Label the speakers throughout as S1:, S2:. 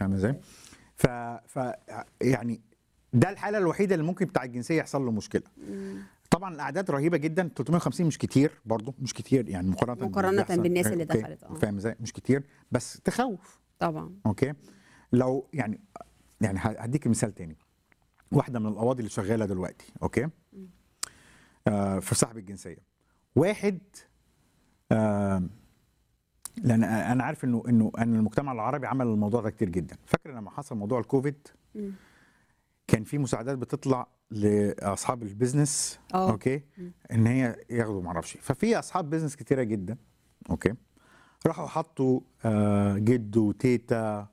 S1: فاهم ازاي؟ ف يعني ده الحاله الوحيده اللي ممكن بتاع الجنسيه يحصل له مشكله. طبعا الاعداد رهيبه جدا، 350 مش كتير برضه، مش كتير يعني
S2: مقارنه بالناس اللي
S1: أوكي.
S2: دخلت.
S1: فاهم ازاي؟ مش كتير بس تخوف.
S2: طبعا.
S1: اوكي. لو يعني هديك مثال تاني. واحده من القواضي اللي شغاله دلوقتي، اوكي، في سحب الجنسيه. واحد لان انا عارف انه ان المجتمع العربي عمل الموضوع ده كتير جدا. فاكر لما حصل موضوع الكوفيد كان في مساعدات بتطلع لاصحاب البيزنس، اوكي، ان هي ياخدوا معرفش. ففي اصحاب بيزنس كتيره جدا، اوكي، راحوا حطوا جد وتيتا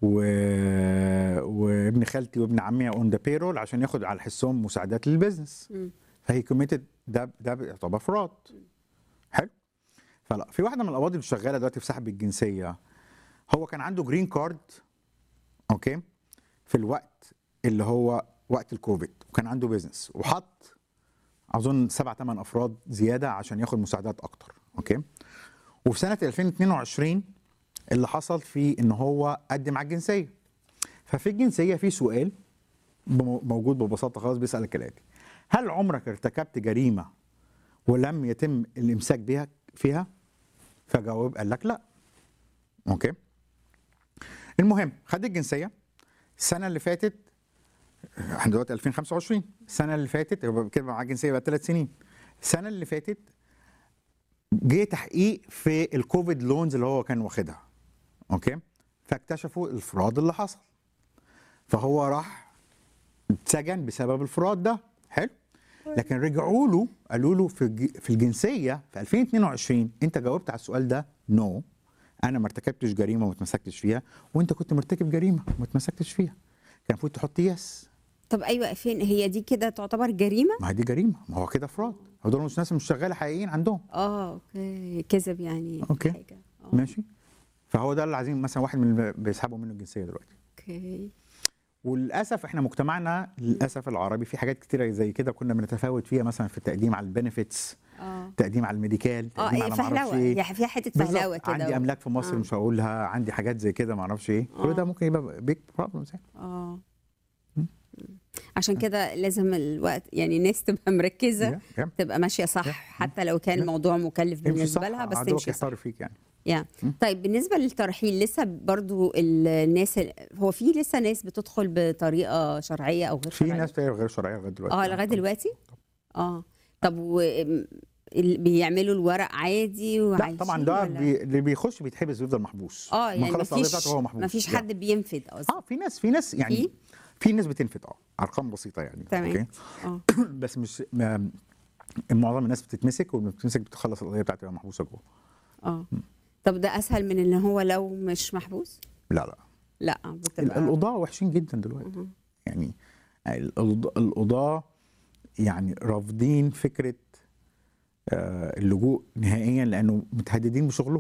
S1: وابن خالتي وابن عمي اون ذا بيرول عشان ياخد على حسهم مساعدات للبيزنس. فهي كوميتد، ده يعتبر فراد. حلو. فلا، في واحده من القواضي اللي شغاله دلوقتي في سحب الجنسيه، هو كان عنده جرين كارد، اوكي، في الوقت اللي هو وقت الكوفيد، وكان عنده بيزنس وحط اظن 7-8 افراد زياده عشان ياخد مساعدات اكتر، اوكي. وفي سنه 2022 اللي حصل فيه ان هو قدم على الجنسيه. ففي الجنسيه في سؤال موجود ببساطه خالص بيسالك الاتي: هل عمرك ارتكبت جريمه ولم يتم الامساك بها فيها؟ فجاوب قال لك لا. اوكي. المهم خد الجنسيه السنه اللي فاتت، احنا دلوقتي 2025، السنه اللي فاتت يبقى كده معاه جنسيه بقى 3 سنين. السنه اللي فاتت جه تحقيق في الكوفيد لونز اللي هو كان واخدها، اوكي، فاكتشفوا الفراد اللي حصل، فهو راح اتسجن بسبب الفراد ده. حلو. لكن رجعوا له قالوا له في الجنسيه في 2022 انت جاوبت على السؤال ده نو، انا ما ارتكبتش جريمه وما اتمسكتش فيها، وانت كنت مرتكب جريمه وما اتمسكتش فيها، كان المفروض تحط يس.
S2: طب ايوه، فين هي دي كده تعتبر جريمه؟
S1: ما هي دي جريمه، ما هو كده فراد، هو دول مش ناس مش شغاله حقيقيين عندهم.
S2: اوكي، كذب يعني.
S1: اوكي.
S2: حاجه.
S1: ماشي. فهو ده اللي عايزين مثلا واحد من اللي بيسحبوا منه الجنسيه دلوقتي.
S2: اوكي.
S1: وللاسف احنا مجتمعنا للاسف العربي في حاجات كتيره زي كده كنا بنتفاوت فيها، مثلا في التقديم على البنفيتس، تقديم على الميديكال، تقديم على ما اعرفش
S2: فهلوه،
S1: ايه.
S2: فيها حته فهلوه كده.
S1: عندي املاك في مصر مش هقولها، عندي حاجات زي كده ما اعرفش ايه. كل ده ممكن يبقى بيج بروبلمز يعني.
S2: عشان كده لازم الوقت يعني الناس تبقى مركزه، تبقى ماشيه صح، حتى لو كان الموضوع مكلف بالنسبه لها، بس تمشي صح.
S1: فيك يعني.
S2: طيب بالنسبه للترحيل، لسه برضو الناس هو في لسه ناس بتدخل بطريقه شرعيه او غير شرعيه؟
S1: في ناس غير شرعيه لغايه دلوقتي.
S2: لغايه دلوقتي. طب بيعملوا الورق عادي
S1: لا طبعا ده اللي بيخش بيتحبس ويفضل محبوس.
S2: يعني
S1: خلاص القضيه بتاعته هو محبوس.
S2: مفيش حد بينفذ اصلا.
S1: في ناس يعني في ناس بتنفذ ارقام بسيطه يعني.
S2: تمام.
S1: اوكي. بس مش معظم الناس بتتمسك، وبتتمسك بتخلص القضيه بتاعتها محبوسه جوه.
S2: طب ده اسهل من ان هو لو مش محبوس؟ لا بتبقى
S1: القضاه وحشين جدا دلوقتي. يعني القضاه يعني رافضين فكره اللجوء نهائيا لانه متهددين بشغلهم.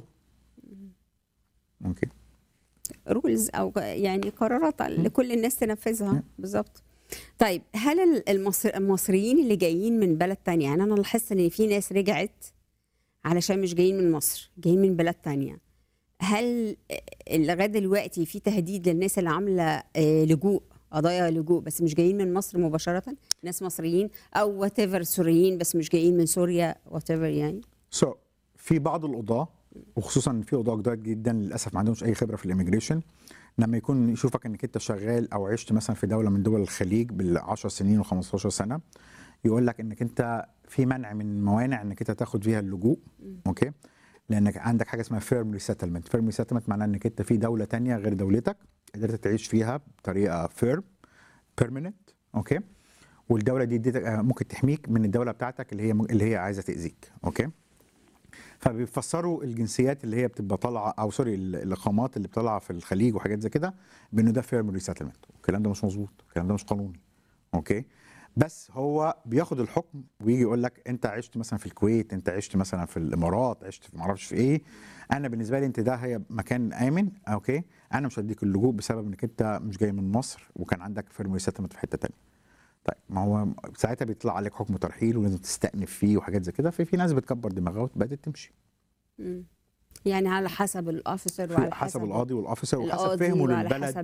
S1: اوكي.
S2: رولز او يعني قرارات لكل الناس تنفذها. بالظبط. طيب هل المصريين اللي جايين من بلد تانية، يعني انا لاحظت ان في ناس رجعت علشان مش جايين من مصر، جايين من بلد تانية، هل لغايه دلوقتي في تهديد للناس اللي عامله لجوء، قضايا لجوء بس مش جايين من مصر مباشره، ناس مصريين او وات ايفر سوريين بس مش جايين من سوريا وات ايفر يعني؟
S1: في بعض القضاه، وخصوصا في قضاه جداد جدا للاسف ما عندهمش اي خبره في الاميجريشن، لما يكون يشوفك انك انت شغال او عشت مثلا في دوله من دول الخليج بال10 سنين و15 سنه، يقول لك انك انت في منع من موانع انك انت تاخد فيها اللجوء. اوكي. لانك عندك حاجه اسمها فيرم ريسيتلمنت. فيرم ريسيتلمنت معناه انك انت في دوله تانية غير دولتك قدرت تعيش فيها بطريقه فيرم بيرمننت. اوكي. والدوله دي ممكن تحميك من الدوله بتاعتك اللي هي عايزه تاذيك. اوكي. فبيفسروا الجنسيات اللي هي بتبقى طالعه او سوري الاقامات اللي بتطلع في الخليج وحاجات زي كده بانه ده فيرم ريسيتلمنت. الكلام ده مش مظبوط، الكلام ده مش قانوني. اوكي. بس هو بياخد الحكم ويجي يقول لك انت عشت مثلا في الكويت، انت عشت مثلا في الامارات، عشت في معرفش في ايه، انا بالنسبه لي انت ده هي مكان امن. اوكي. انا مش هديك اللجوء بسبب انك انت مش جاي من مصر وكان عندك فيرم ريسيتلمنت في حته ثانيه. طيب ما هو ساعتها بيطلع عليك حكم ترحيل ولازم تستأنف فيه وحاجات زي كده. في ناس بتكبر دماغها وبدات تمشي.
S2: يعني على حسب الاوفيسر وعلى
S1: حسب القاضي والاوفيسر وحسب فهمه للبلد